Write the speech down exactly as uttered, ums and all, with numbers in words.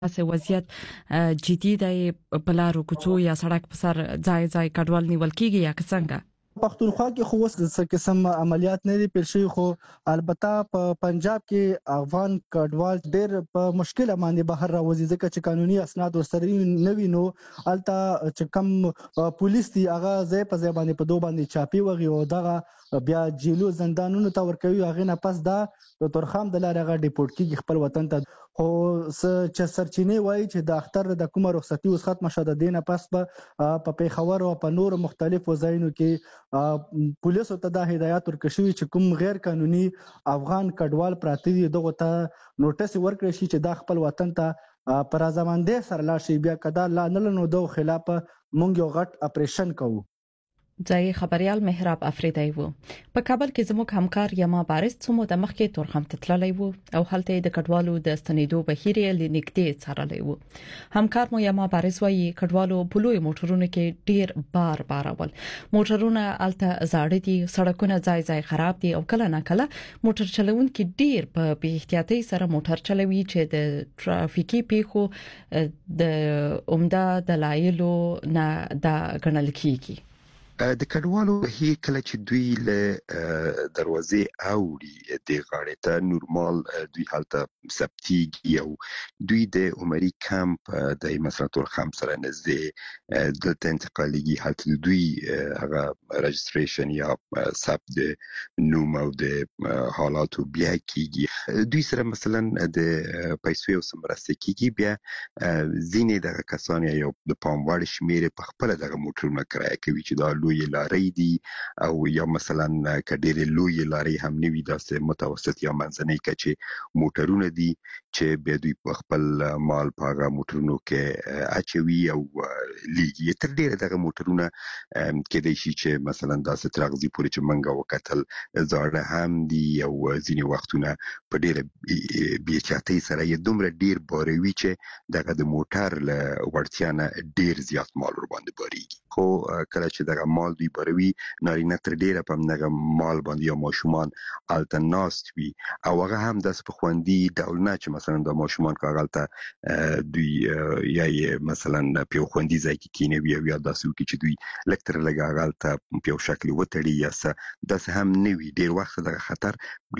اسه وضعیت جدي دی په لارو کوڅو یا سړک په سر ځای ځای کډوال نیول کیږي یا څنګه؟ پښتونخوا کې خو اوس څه قسم عملیات نه دي پیل شوي، خو البته په پنجاب کې افغان کډوال ډېر په مشکل باندې بهر راوځي، ځکه چې قانوني اسناد ورسره نه وي. نو هلته چې کم پولیس دي هغه ځای په ځای باندې په دوه باندې چاپی وغي او دغه بیا جیلو زندانونو ته ورکوي. هغه نه پس دا د تورخام د لارې هغه ډیپورت کیږي خپل وطن ته. خو چې سرچینې وایي چې د اختر د کومه رخصتي اوس ختمه شوه، د دې نه پس به په پیښور او په نورو مختلفو ځایونو کې پولیسو ته دا هدایت ورکړل شوي چې کوم غیر قانوني افغان کډوال پراته دي دغه ته نوټس ورکړل شي چې دا خپل وطن ته په رضامندۍ سره لاړ شي. بیا که دا لا نه نو دغه خلاف موږ یو غټ اپریشن کوو. ځای خبريال محراب افریدی وو. په کابل کې زموږ همکار یما بارس څومره د مخکې تورخم تتللی وو او هلته د کډوالو د ستنیدو بهیر لنیکدې څارلی وو. همکار مو یما بارس وایي کډوالو په لوی موټرونو کې ډیر بار بار ول. موټرونه الته زاړه دي، سړکونه ځای ځای خراب دي او کله نه کله موټر چلونکي ډیر په بی احتیاطۍ سره موټر چلوي چې د ترافیکي پیښو د عمده دلایلو نه دا ګڼل کیږي. د کډوالو هي کله چې دوی له دروازې اوړي د غاړې ته نورمال دوی حالت ثبتيږي او دوی د عمري کمپ د مثلا تورخم سره نږدې د انتقالي حالت دوی هغه رجستریشن یا ثبت د نوم او د حالاتو بیا کیږي. دوی سره مثلا د پیسو او سمرسته کیږي. بیا ځینې د کسان یا د پاموړ شمیره په خپل دغه موټرونه کرایه کوي چې دا لوی لارې دي او یا مثلا کډېر لوی لارې هم نوي داسې متوسط یا منځنۍ کچې موټرونه دي چې به دوی په خپل مال په هغه موټرونو کې اچوي او لیږي. تر ډیره دغه موټرونه کېدای شي چې مثلا داسې ترغزي پورې چې منګه وکتل زاړه هم دي او ځینې وختونه په ډیره بې احتیاطۍ سره یې دومره ډیر باروي چې دغه د موټر له وړتیا نه ډیر زیات مال ور باندې باریږي. خو کله چې دغه مال دوی باروي نارینه تر ډیره په دغه مال باندې یا ماشومان الته ناست وي او هغه هم داس په خوندي ډول نه چې مثلا د ماشومان کاغلته دوی یا مثلا په خوندي ځای کې کینوي او یا داسې وکړي چې دوی لکتر لګاغلته په شکل وتړي یا څه داس هم نه وي. ډیر وخت دغه خطر